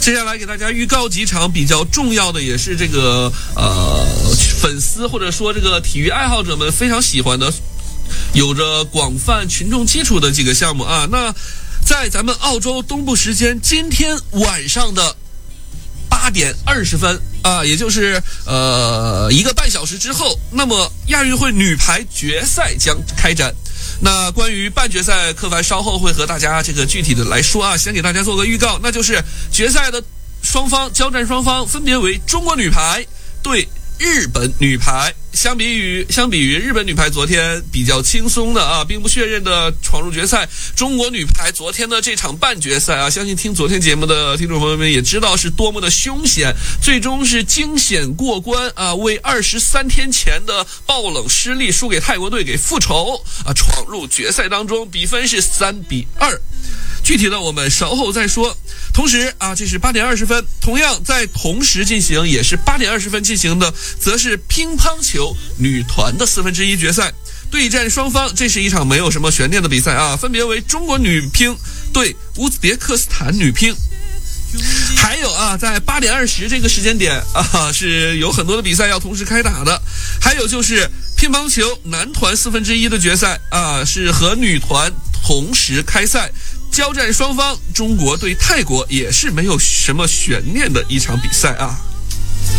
接下来给大家预告几场比较重要的，也是这个粉丝或者说这个体育爱好者们非常喜欢的，有着广泛群众基础的几个项目啊。那在咱们澳洲东部时间今天晚上的8点20分啊，也就是1个半小时之后，那么亚运会女排决赛将开展。那关于半决赛，柯凡稍后会和大家这个具体的来说啊，先给大家做个预告，那就是决赛的交战双方分别为中国女排对日本女排。相比于日本女排昨天比较轻松的啊，兵不血刃的闯入决赛，中国女排昨天的这场半决赛啊，相信听昨天节目的听众朋友们也知道是多么的凶险，最终是惊险过关啊，为23天前的爆冷失利输给泰国队给复仇啊，闯入决赛当中，比分是3-2。具体的我们稍后再说。同时啊，这是8点20分，同样在同时进行，也是8点20分进行的，则是乒乓球女团的1/4决赛。对战双方，这是一场没有什么悬念的比赛啊，分别为中国女乒对乌兹别克斯坦女乒。还有啊，在8点20这个时间点啊，是有很多的比赛要同时开打的。还有就是乒乓球男团1/4的决赛啊，是和女团同时开赛。交战双方，中国对泰国也是没有什么悬念的一场比赛啊。